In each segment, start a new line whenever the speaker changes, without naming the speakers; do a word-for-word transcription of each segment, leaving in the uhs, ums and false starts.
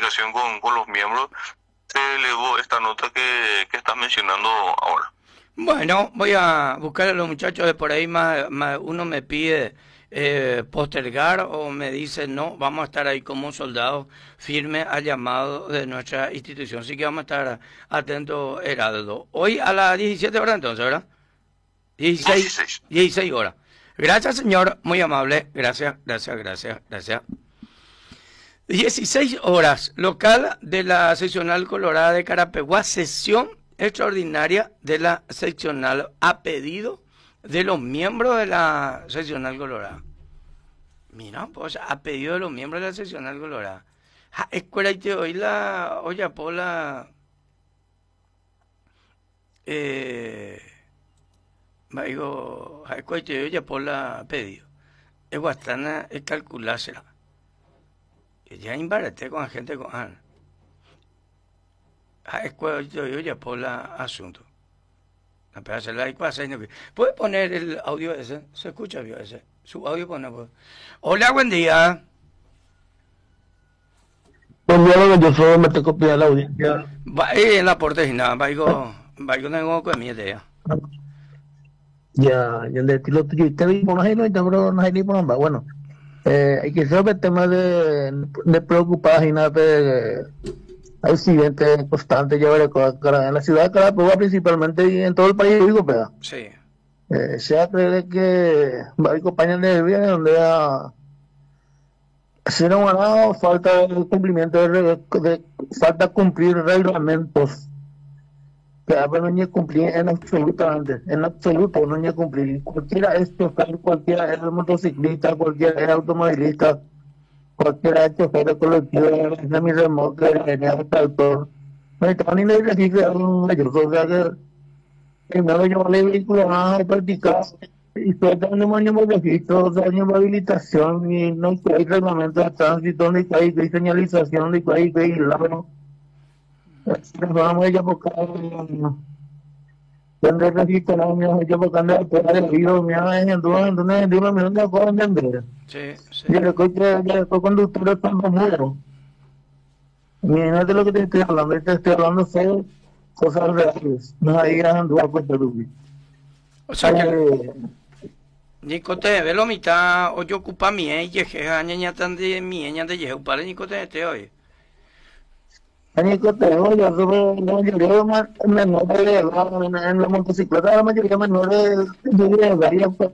comunicación con, con los miembros, se elevó esta nota que, que está mencionando ahora.
Bueno, voy a buscar a los muchachos de por ahí, más, más uno me pide eh, postergar o me dice no, vamos a estar ahí como un soldado firme al llamado de nuestra institución. Así que vamos a estar atentos, Heraldo. Hoy a las diecisiete horas entonces, ¿verdad? dieciséis,
dieciséis.
dieciséis horas. Gracias, señor, muy amable. Gracias, gracias, gracias, gracias. dieciséis horas, local de la seccional colorada de Carapeguá, sesión extraordinaria de la seccional a pedido de los miembros de la seccional colorada. Mira, pues a pedido de los miembros de la seccional colorada. Ja, escuela y te oí la olla pola eh digo, ja, escuela y te oí pola pedido. Es guastana es calculársela. Ya imbarate con la gente con Ana. Escuela y te oí pola asunto. ¿Puede poner el audio ese? ¿Se escucha bien ese? Su audio pone. Pues. Hola, buen día.
Buen día, yo solo me tengo que pedir la audiencia.
Va en la porteña, vaigo, vaigo no con mi idea.
Ya, ya le tiro tuyo y te vi por ahí no y te bro no hay ni por nada. Bueno, eh, hay que saber el tema de de preocupadas y nada de accidentes constantes ya en la ciudad de Carabobo principalmente y en todo el país digo, pero
sí.
Eh, se cree que hay compañías de bienes donde ha ser un ganado falta el cumplimiento de, de, de falta cumplir reglamentos que a veces no cumplir en absolutamente en absoluto no hay cumplir cualquiera es chofer, cualquiera es motociclista, cualquiera es automovilista, cualquiera es chofer de colectivo, es de mi remoto, es de autor, no hay ni le registro un ellos, o sea que primero yo el vehículo más practicado y después tenemos años de registro, dos años de habilitación y no hay reglamento de tránsito, ni hay señalización, ni hay vigilado. Vamos a ir buscando donde registramos, yo buscando el poder del video, me han enduado, entonces en diez minutos de acuerdo entender.
Sí, sí.
Y después que después conductor están muros. Mira de lo que te estoy hablando, te estoy hablando de cosas reales, no hay gran duda pues de Rubí.
O sea que Nicote, ve lo mitad, o yo ocupa mi e, y aña tan de mi eña de yehu, para Nicote te oye.
Nicote, oye, yo sobre la mayoría más menores de edad en la motocicleta, la mayoría menores de edad, pues.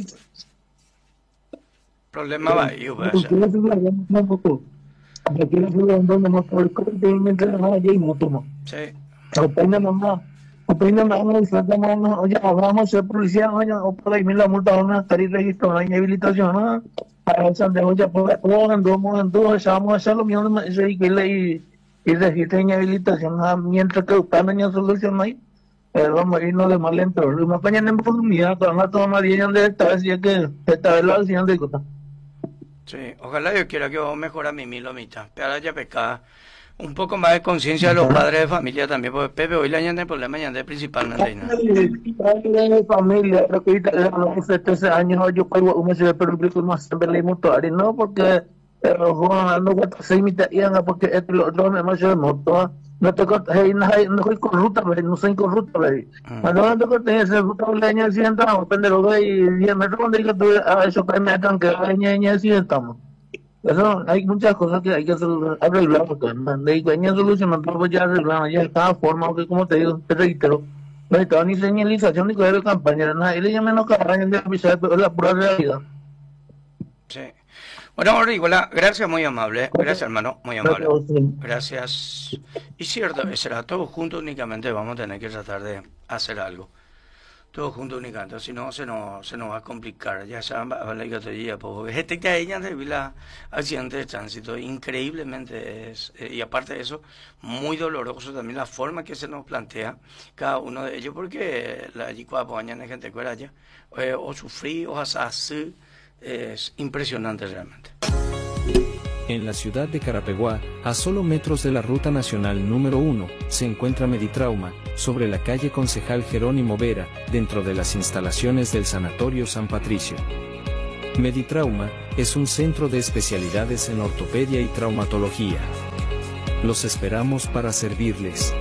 Problema va, yo vaya.
Aquí la ciudad donde no por el corte mientras no hay moto.
Sí.
Opina mamá. Opina mamá, exactamente, oye, vamos a ser policía, oye, o por ahí la multa, vamos a estar y registro, no hay habilitación, ¿no? Para el sandejo ya por andamos en dos, vamos a hacer lo mismo y y registro en habilitación, mientras que usted no hay solución ahí, vamos a irnos de mal lento, una pañana en profundidad, con una toma bien de esta vez, ya que esta vez la decisión de cosa.
Sí, ojalá yo quiera que vos mejora mi milomita, pero ya pecada. Un poco más de conciencia de los padres de familia también, porque Pepe hoy la ñande el problema ñande principalmente.
Padres de familia, creo que ahorita hablamos de trece años, yo puedo una ciudad pública más siempre motor, no porque pero no cuesta seis mitad y anda porque esto lo otro me más de moto, no te cortas, no soy corrupta, no soy corrupta, cuando no te cortas ese ruta leña si entramos, pendejo y diez metros cuando digas tú a eso que me están que leña si estamos. Eso, hay muchas cosas que hay que arreglar, porque de pequeña solución no puedo ya arreglar, ya de cada forma, que como te digo, te reitero, no estaba ni señalización ni coger de campaña, nada, y le llaman los carraños de avisar, pero es la pura realidad.
Sí. Bueno, Rígola, gracias, muy amable, gracias hermano, muy amable, gracias. Y cierto, será todos juntos únicamente, vamos a tener que tratar de hacer algo. Todos juntos únicamente, si no se nos, se nos va a complicar. Ya saben, la categoría, pues, este que ella de la accidente de tránsito, increíblemente es, eh, y aparte de eso, muy doloroso también la forma que se nos plantea cada uno de ellos, porque la yicua mañana gente que allá, eh, o sufrí, o así, es impresionante realmente.
En la ciudad de Carapeguá, a solo metros de la ruta nacional número uno, se encuentra Meditrauma, sobre la calle Concejal Jerónimo Vera, dentro de las instalaciones del Sanatorio San Patricio. Meditrauma es un centro de especialidades en ortopedia y traumatología. Los esperamos para servirles.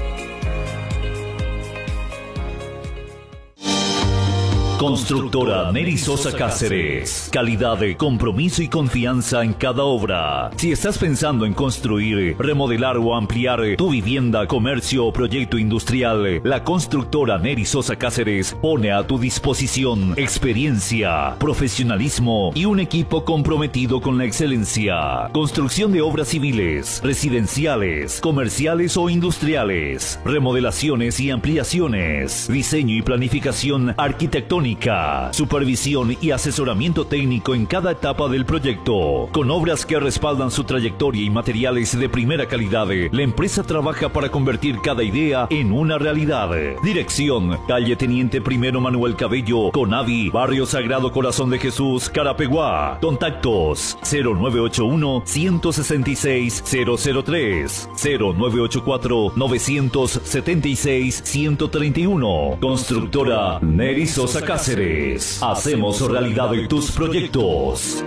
Constructora Neri Sosa Cáceres. Calidad, compromiso y confianza en cada obra. Si estás pensando en construir, remodelar o ampliar tu vivienda, comercio o proyecto industrial, la constructora Neri Sosa Cáceres pone a tu disposición experiencia, profesionalismo y un equipo comprometido con la excelencia. Construcción de obras civiles, residenciales, comerciales o industriales, remodelaciones y ampliaciones, diseño y planificación arquitectónica, supervisión y asesoramiento técnico en cada etapa del proyecto. Con obras que respaldan su trayectoria y materiales de primera calidad, la empresa trabaja para convertir cada idea en una realidad. Dirección: calle Teniente Primero Manuel Cabello, Conavi, Barrio Sagrado Corazón de Jesús, Carapeguá. Contactos: cero nueve ocho uno, uno seis seis, cero cero tres, cero nueve ocho cuatro, nueve siete seis, uno tres uno. Constructora Neri Sosa Cáceres. Hacemos realidad tus proyectos.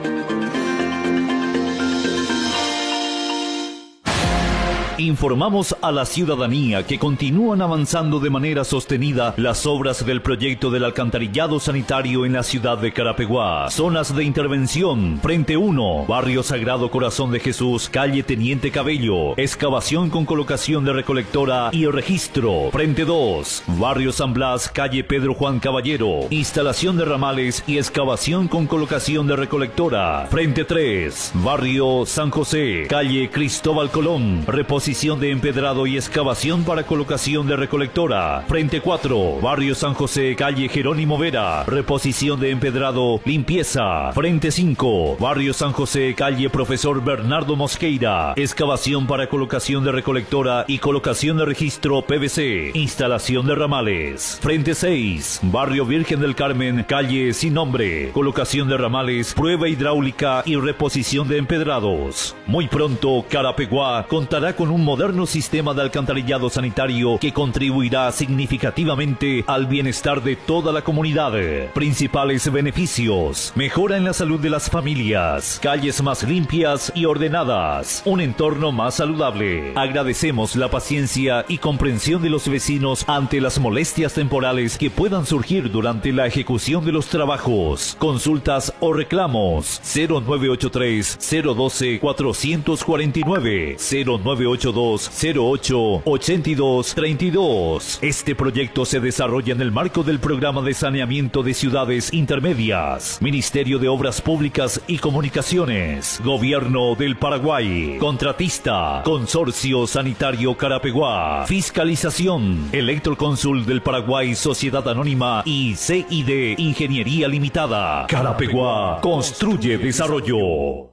Informamos a la ciudadanía que continúan avanzando de manera sostenida las obras del proyecto del alcantarillado sanitario en la ciudad de Carapeguá. Zonas de intervención: Frente uno, Barrio Sagrado Corazón de Jesús, calle Teniente Cabello, excavación con colocación de recolectora y registro. Frente dos, Barrio San Blas, calle Pedro Juan Caballero, instalación de ramales y excavación con colocación de recolectora. Frente tres, Barrio San José, calle Cristóbal Colón, reposición de empedrado y excavación para colocación de recolectora. Frente cuatro, Barrio San José, calle Jerónimo Vera, reposición de empedrado, limpieza. Frente cinco, Barrio San José, calle Profesor Bernardo Mosqueira, excavación para colocación de recolectora y colocación de registro P V C, instalación de ramales. Frente seis, Barrio Virgen del Carmen, calle Sin Nombre, colocación de ramales, prueba hidráulica y reposición de empedrados. Muy pronto, Carapeguá contará con un moderno sistema de alcantarillado sanitario que contribuirá significativamente al bienestar de toda la comunidad. Principales beneficios: mejora en la salud de las familias, calles más limpias y ordenadas, un entorno más saludable. Agradecemos la paciencia y comprensión de los vecinos ante las molestias temporales que puedan surgir durante la ejecución de los trabajos. Consultas o reclamos: cero nueve ocho tres, cero uno dos, cuatro cuatro nueve, cero nueve ocho dos, cero ocho, ocho dos tres dos. Este proyecto se desarrolla en el marco del Programa de Saneamiento de Ciudades Intermedias, Ministerio de Obras Públicas y Comunicaciones, Gobierno del Paraguay. Contratista: Consorcio Sanitario Carapeguá. Fiscalización: Electrocónsul del Paraguay, Sociedad Anónima y C I D Ingeniería Limitada. Carapeguá construye desarrollo.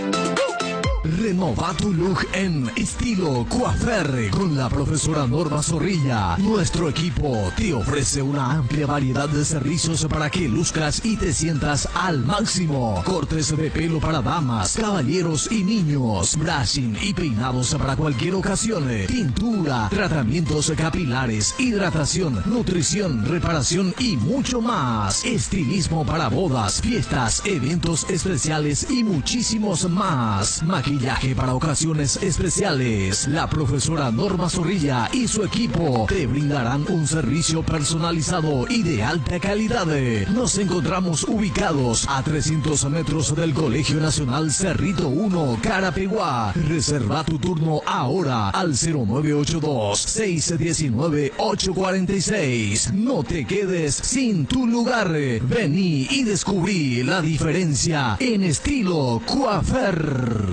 Renova tu look en estilo coafer con la profesora Norma Zorrilla. Nuestro equipo te ofrece una amplia variedad de servicios para que luzcas y te sientas al máximo. Cortes de pelo para damas, caballeros y niños, brushing y peinados para cualquier ocasión, tintura, tratamientos capilares, hidratación, nutrición, reparación y mucho más. Estilismo para bodas, fiestas, eventos especiales y muchísimos más. Maquillaje para ocasiones especiales. La profesora Norma Zorrilla y su equipo te brindarán un servicio personalizado y de alta calidad. Nos encontramos ubicados a trescientos metros del Colegio Nacional Cerrito uno, Carapeguá. Reserva tu turno ahora al cero nueve ocho dos, seis uno nueve, ocho cuatro seis. No te quedes sin tu lugar. Vení y descubrí la diferencia en estilo coafer.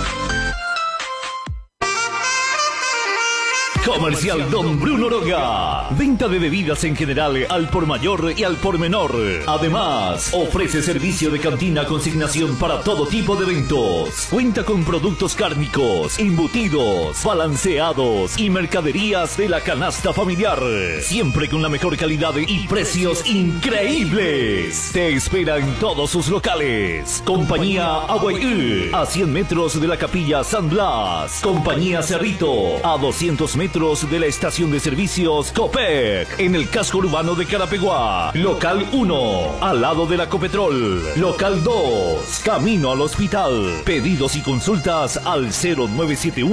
Comercial Don Bruno Roga. Venta de bebidas en general al por mayor y al por menor. Además, ofrece servicio de cantina consignación para todo tipo de eventos. Cuenta con productos cárnicos, embutidos, balanceados y mercaderías de la canasta familiar. Siempre con la mejor calidad y precios increíbles. Te espera en todos sus locales. Compañía Aguayú, a cien metros de la Capilla San Blas. Compañía Cerrito, a doscientos metros de la estación de servicios Copec, en el casco urbano de Carapeguá. Local uno, al lado de la Copetrol. Local dos, camino al hospital. Pedidos y consultas al cero nueve siete uno